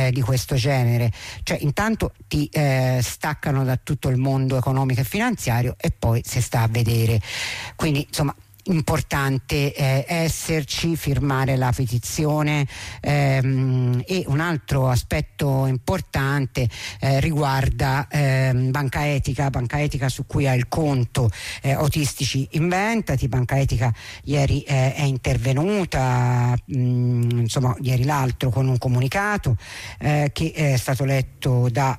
di questo genere, cioè intanto ti staccano da tutto il mondo economico e finanziario e poi si sta a vedere. Quindi insomma importante esserci, firmare la petizione, e un altro aspetto importante riguarda Banca Etica su cui ha il conto Autistici Inventati. Banca Etica ieri è intervenuta, ieri l'altro, con un comunicato che è stato letto da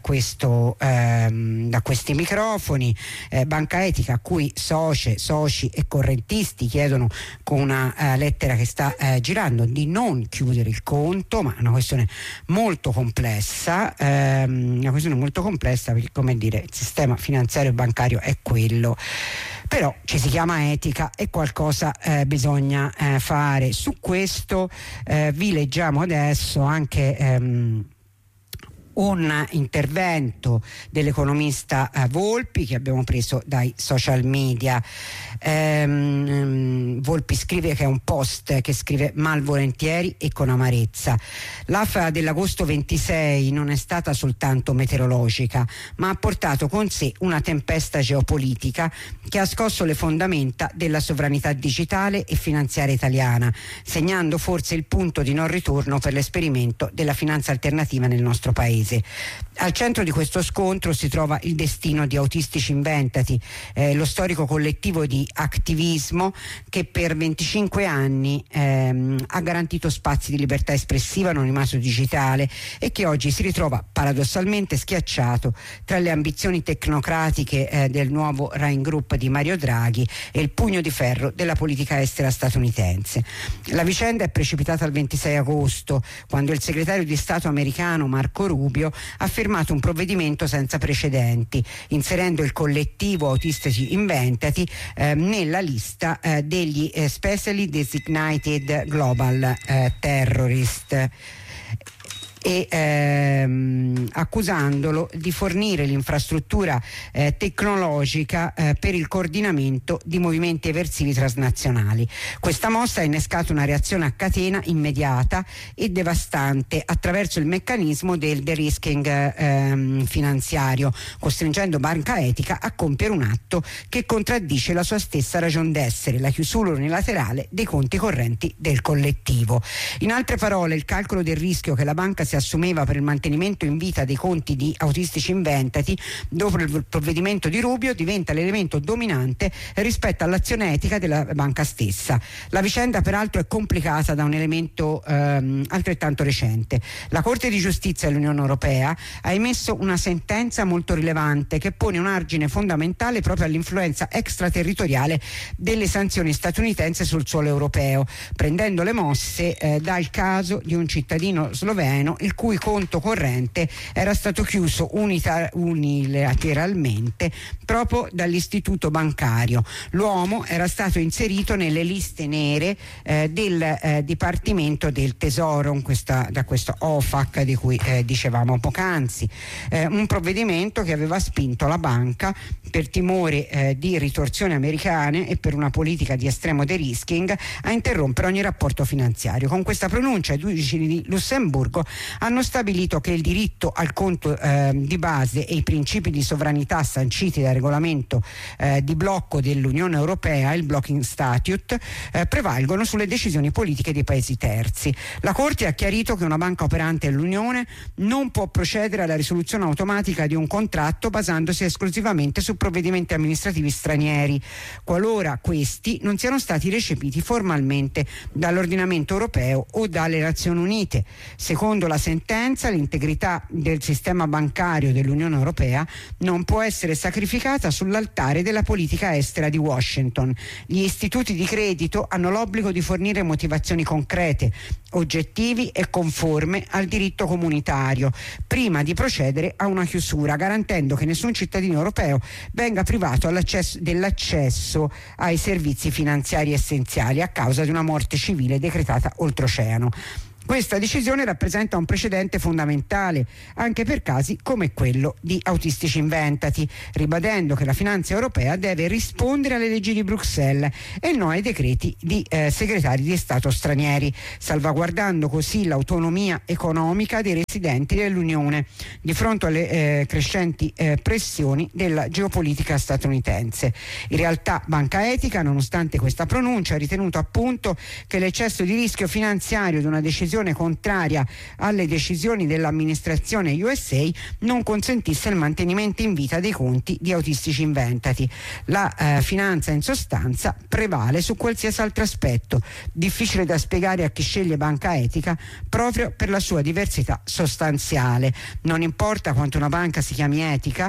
questi microfoni. Banca Etica, a cui soci e correntisti chiedono con una lettera che sta girando di non chiudere il conto, ma è una questione molto complessa, perché, come dire, il sistema finanziario e bancario è quello, però ci si chiama etica e qualcosa bisogna fare. Su questo vi leggiamo adesso anche un intervento dell'economista Volpi, che abbiamo preso dai social media. Volpi scrive che è un post che scrive malvolentieri e con amarezza. L'AFA dell'agosto 26 non è stata soltanto meteorologica, ma ha portato con sé una tempesta geopolitica che ha scosso le fondamenta della sovranità digitale e finanziaria italiana, segnando forse il punto di non ritorno per l'esperimento della finanza alternativa nel nostro paese. Al centro di questo scontro si trova il destino di Autistici Inventati, lo storico collettivo di attivismo che per 25 anni ha garantito spazi di libertà espressiva, anonimato digitale, e che oggi si ritrova paradossalmente schiacciato tra le ambizioni tecnocratiche del nuovo Rhine Group di Mario Draghi e il pugno di ferro della politica estera statunitense. La vicenda è precipitata il 26 agosto, quando il segretario di Stato americano Marco Rubio ha firmato un provvedimento senza precedenti, inserendo il collettivo Autistici Inventati nella lista degli Specially Designated Global Terrorist, e accusandolo di fornire l'infrastruttura tecnologica per il coordinamento di movimenti eversivi transnazionali. Questa mossa ha innescato una reazione a catena immediata e devastante attraverso il meccanismo del de-risking finanziario, costringendo Banca Etica a compiere un atto che contraddice la sua stessa ragion d'essere, la chiusura unilaterale dei conti correnti del collettivo. In altre parole, il calcolo del rischio che la banca si assumeva per il mantenimento in vita dei conti di Autistici Inventati dopo il provvedimento di Rubio diventa l'elemento dominante rispetto all'azione etica della banca stessa. La vicenda peraltro è complicata da un elemento altrettanto recente. La Corte di Giustizia dell'Unione Europea ha emesso una sentenza molto rilevante che pone un argine fondamentale proprio all'influenza extraterritoriale delle sanzioni statunitensi sul suolo europeo, prendendo le mosse dal caso di un cittadino sloveno il cui conto corrente era stato chiuso unilateralmente proprio dall'istituto bancario. L'uomo era stato inserito nelle liste nere del Dipartimento del Tesoro, da questo OFAC di cui dicevamo poc'anzi, un provvedimento che aveva spinto la banca, per timore di ritorsioni americane e per una politica di estremo de-risking, a interrompere ogni rapporto finanziario. Con questa pronuncia i giudici di Lussemburgo hanno stabilito che il diritto al conto di base e i principi di sovranità sanciti dal regolamento di blocco dell'Unione Europea, il Blocking Statute, prevalgono sulle decisioni politiche dei paesi terzi. La Corte ha chiarito che una banca operante nell'Unione non può procedere alla risoluzione automatica di un contratto basandosi esclusivamente su provvedimenti amministrativi stranieri, qualora questi non siano stati recepiti formalmente dall'ordinamento europeo o dalle Nazioni Unite. Secondo la sentenza, l'integrità del sistema bancario dell'Unione Europea non può essere sacrificata sull'altare della politica estera di Washington. Gli istituti di credito hanno l'obbligo di fornire motivazioni concrete, oggettivi e conforme al diritto comunitario prima di procedere a una chiusura, garantendo che nessun cittadino europeo venga privato dell'accesso ai servizi finanziari essenziali a causa di una morte civile decretata oltreoceano. Questa decisione rappresenta un precedente fondamentale anche per casi come quello di Autistici Inventati, ribadendo che la finanza europea deve rispondere alle leggi di Bruxelles e no ai decreti di segretari di Stato stranieri, salvaguardando così l'autonomia economica dei residenti dell'Unione di fronte alle crescenti pressioni della geopolitica statunitense. In realtà Banca Etica, nonostante questa pronuncia, ha ritenuto appunto che l'eccesso di rischio finanziario di una decisione contraria alle decisioni dell'amministrazione USA non consentisse il mantenimento in vita dei conti di Autistici Inventati. La finanza in sostanza prevale su qualsiasi altro aspetto, difficile da spiegare a chi sceglie Banca Etica proprio per la sua diversità sostanziale. Non importa quanto una banca si chiami etica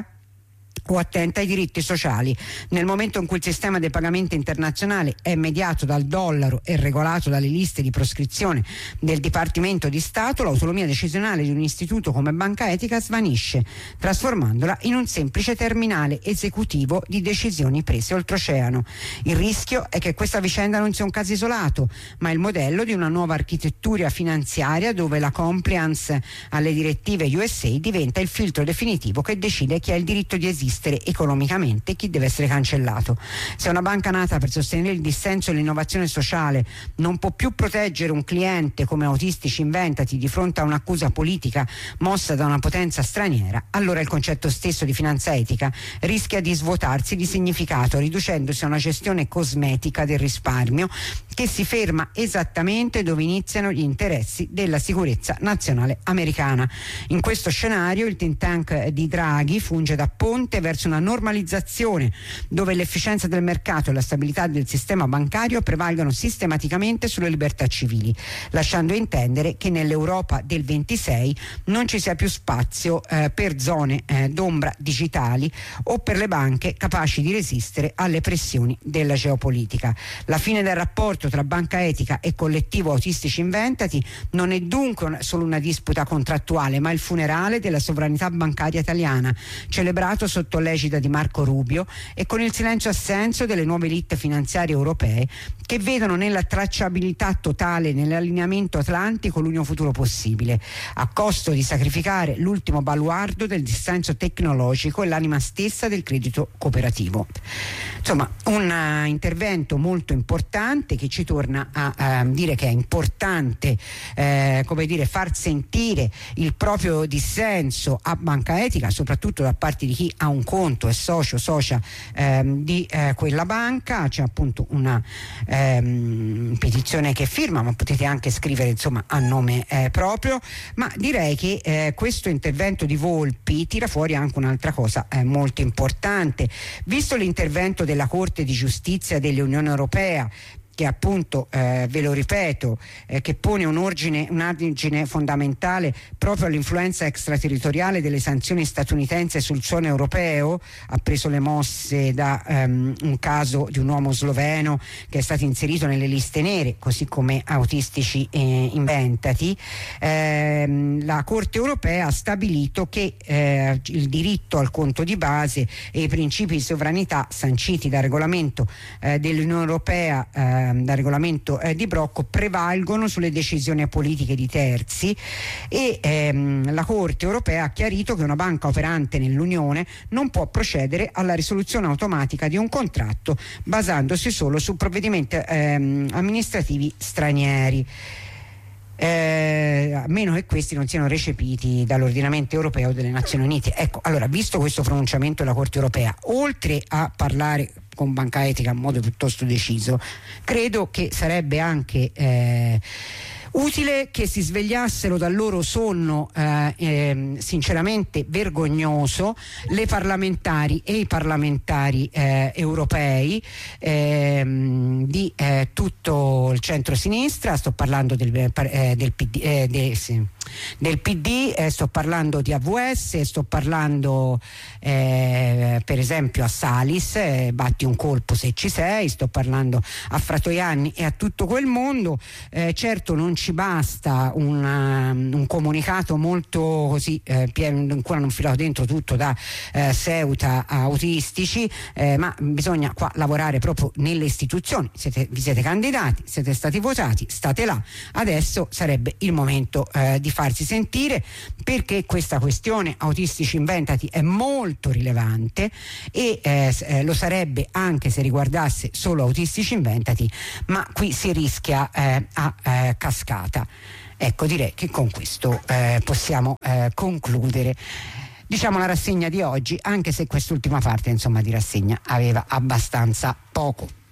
o attenta ai diritti sociali. Nel momento in cui il sistema dei pagamenti internazionali è mediato dal dollaro e regolato dalle liste di proscrizione del Dipartimento di Stato, l'autonomia decisionale di un istituto come Banca Etica svanisce, trasformandola in un semplice terminale esecutivo di decisioni prese oltreoceano. Il rischio è che questa vicenda non sia un caso isolato, ma il modello di una nuova architettura finanziaria dove la compliance alle direttive USA diventa il filtro definitivo che decide chi ha il diritto di esistere economicamente e chi deve essere cancellato. Se una banca nata per sostenere il dissenso e l'innovazione sociale non può più proteggere un cliente come Autistici Inventati di fronte a un'accusa politica mossa da una potenza straniera, allora il concetto stesso di finanza etica rischia di svuotarsi di significato, riducendosi a una gestione cosmetica del risparmio che si ferma esattamente dove iniziano gli interessi della sicurezza nazionale americana. In questo scenario il think tank di Draghi funge da ponte verso una normalizzazione dove l'efficienza del mercato e la stabilità del sistema bancario prevalgano sistematicamente sulle libertà civili, lasciando intendere che nell'Europa del 26 non ci sia più spazio per zone d'ombra digitali o per le banche capaci di resistere alle pressioni della geopolitica. La fine del rapporto tra Banca Etica e collettivo Autistici Inventati non è dunque solo una disputa contrattuale, ma il funerale della sovranità bancaria italiana, celebrato sotto l'egida di Marco Rubio e con il silenzio assenso delle nuove elite finanziarie europee che vedono nella tracciabilità totale, nell'allineamento atlantico, l'unico futuro possibile, a costo di sacrificare l'ultimo baluardo del dissenso tecnologico e l'anima stessa del credito cooperativo. Insomma, un intervento molto importante che ci torna a dire che è importante far sentire il proprio dissenso a Banca Etica, soprattutto da parte di chi ha un conto, è socia di quella banca. C'è appunto una petizione che firma, ma potete anche scrivere insomma a nome proprio, ma direi che questo intervento di Volpi tira fuori anche un'altra cosa molto importante, visto l'intervento della Corte di Giustizia dell'Unione Europea che appunto, ve lo ripeto, che pone un argine fondamentale proprio all'influenza extraterritoriale delle sanzioni statunitensi sul suolo europeo, ha preso le mosse da un caso di un uomo sloveno che è stato inserito nelle liste nere, così come Autistici Inventati. La Corte europea ha stabilito che il diritto al conto di base e i principi di sovranità sanciti dal regolamento dell'Unione Europea, dal regolamento di Brocco, prevalgono sulle decisioni politiche di terzi e la Corte europea ha chiarito che una banca operante nell'Unione non può procedere alla risoluzione automatica di un contratto basandosi solo su provvedimenti amministrativi stranieri, a meno che questi non siano recepiti dall'ordinamento europeo delle Nazioni Unite. Ecco, allora, visto questo pronunciamento della Corte europea, oltre a parlare con Banca Etica in modo piuttosto deciso, credo che sarebbe anche utile che si svegliassero dal loro sonno sinceramente vergognoso le parlamentari e i parlamentari europei di tutto il centro-sinistra. Sto parlando del PD, sto parlando di AVS, sto parlando per esempio a Salis, batti un colpo se ci sei, sto parlando a Fratoianni e a tutto quel mondo. Certo non ci ci basta un comunicato molto così ancora non filato dentro tutto da Ceuta autistici, ma bisogna qua lavorare proprio nelle istituzioni. Vi siete candidati, siete stati votati, state là, adesso sarebbe il momento di farsi sentire, perché questa questione autistici inventati è molto rilevante e lo sarebbe anche se riguardasse solo autistici inventati, ma qui si rischia a cascata. Ecco, direi che con questo possiamo concludere, diciamo, la rassegna di oggi, anche se quest'ultima parte, insomma, di rassegna aveva abbastanza poco.